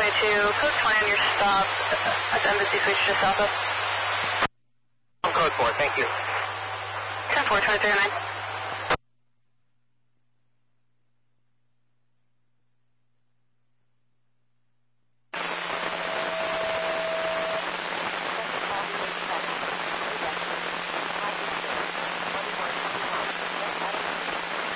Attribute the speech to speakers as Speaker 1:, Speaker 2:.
Speaker 1: code 20 on your stop at the Embassy Suites just south of.
Speaker 2: Code 4, thank you.
Speaker 1: 10-4, 2309.